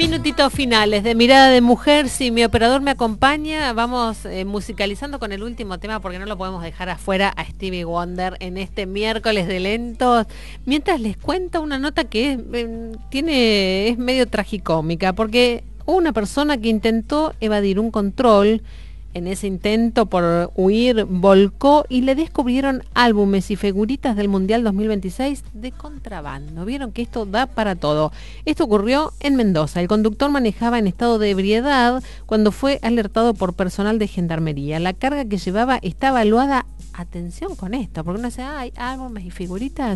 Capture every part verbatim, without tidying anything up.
Minutitos finales de Mirada de Mujer. Si mi operador me acompaña, vamos eh, musicalizando con el último tema porque no lo podemos dejar afuera a Stevie Wonder en este miércoles de lentos. Mientras les cuento una nota que es, eh, tiene, es medio tragicómica porque hubo una persona que intentó evadir un control. En ese intento por huir, volcó y le descubrieron álbumes y figuritas del Mundial dos mil veintiséis de contrabando. Vieron que esto da para todo. Esto ocurrió en Mendoza. El conductor manejaba en estado de ebriedad cuando fue alertado por personal de gendarmería. La carga que llevaba está evaluada, atención con esto, porque uno dice, ah, hay álbumes y figuritas,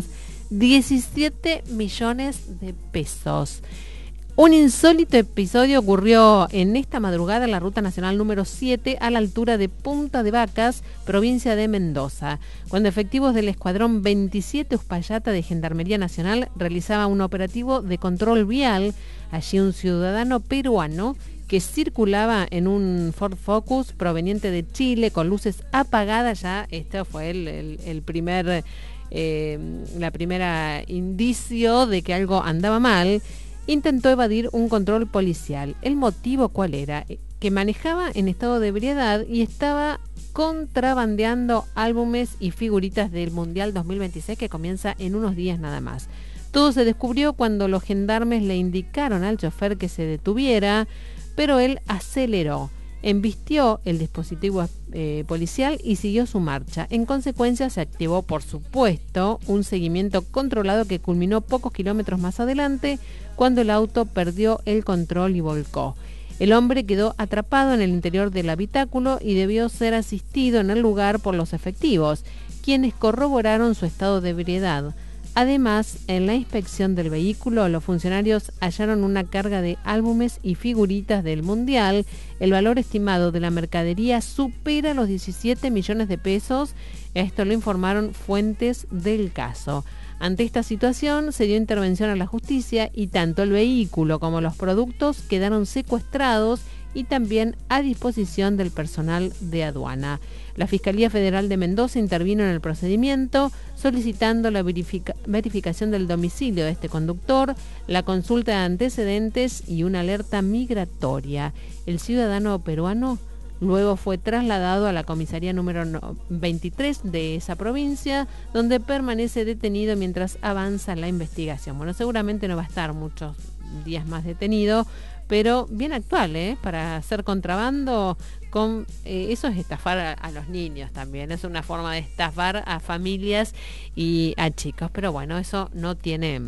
diecisiete millones de pesos. Un insólito episodio ocurrió en esta madrugada en la Ruta Nacional número siete a la altura de Punta de Vacas, provincia de Mendoza, cuando efectivos del Escuadrón veintisiete Uspallata de Gendarmería Nacional realizaban un operativo de control vial. Allí un ciudadano peruano que circulaba en un Ford Focus proveniente de Chile con luces apagadas, ya este fue el, el, el primer, eh, la primera indicio de que algo andaba mal. Intentó evadir un control policial. ¿El motivo cuál era? Que manejaba en estado de ebriedad y estaba contrabandeando álbumes y figuritas del Mundial dos mil veintiséis que comienza en unos días nada más. Todo se descubrió cuando los gendarmes le indicaron al chofer que se detuviera, pero él aceleró, embistió el dispositivo eh, policial y siguió su marcha. En consecuencia se activó, por supuesto, un seguimiento controlado que culminó pocos kilómetros más adelante, cuando el auto perdió el control y volcó. El hombre quedó atrapado en el interior del habitáculo y debió ser asistido en el lugar por los efectivos, quienes corroboraron su estado de ebriedad. Además, en la inspección del vehículo, los funcionarios hallaron una carga de álbumes y figuritas del Mundial. El valor estimado de la mercadería supera los diecisiete millones de pesos. Esto lo informaron fuentes del caso. Ante esta situación se dio intervención a la justicia y tanto el vehículo como los productos quedaron secuestrados y también a disposición del personal de aduana. La Fiscalía Federal de Mendoza intervino en el procedimiento solicitando la verifica- verificación del domicilio de este conductor, la consulta de antecedentes y una alerta migratoria. El ciudadano peruano luego fue trasladado a la comisaría número veintitrés de esa provincia, donde permanece detenido mientras avanza la investigación. Bueno, seguramente no va a estar muchos días más detenido, pero bien actual, ¿eh? Para hacer contrabando, con eh, eso es estafar a, a los niños también, es una forma de estafar a familias y a chicos, pero bueno, eso no tiene,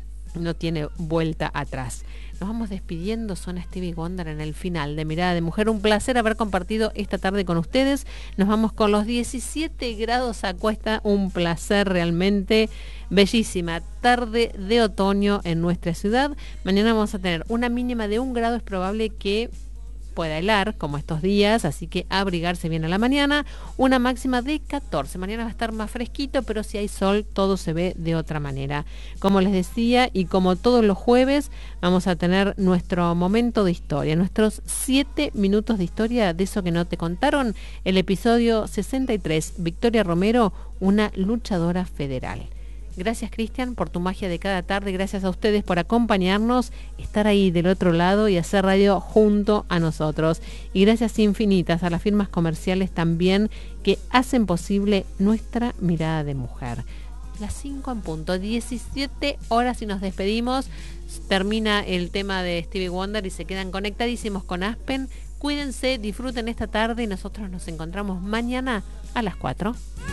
no tiene vuelta atrás. Nos vamos despidiendo, son Stevie Wonder en el final de Mirada de Mujer. Un placer haber compartido esta tarde con ustedes. Nos vamos con los diecisiete grados a cuesta, un placer realmente. Bellísima tarde de otoño en nuestra ciudad. Mañana vamos a tener una mínima de un grado, es probable que pueda helar como estos días, así que abrigarse bien a la mañana. Una máxima de catorce. Mañana va a estar más fresquito, pero si hay sol todo se ve de otra manera. Como les decía, y como todos los jueves, vamos a tener nuestro momento de historia, nuestros siete minutos de historia de eso que no te contaron. El episodio sesenta y tres, Victoria Romero, una luchadora federal. Gracias, Cristian, por tu magia de cada tarde. Gracias a ustedes por acompañarnos, estar ahí del otro lado y hacer radio junto a nosotros. Y gracias infinitas a las firmas comerciales también que hacen posible nuestra Mirada de Mujer. Las cinco en punto, diecisiete horas y nos despedimos. Termina el tema de Stevie Wonder y se quedan conectadísimos con Aspen. Cuídense, disfruten esta tarde y nosotros nos encontramos mañana a las cuatro.